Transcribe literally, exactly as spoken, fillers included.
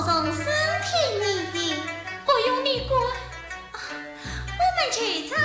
送身体你的， 不用你管。 我们去草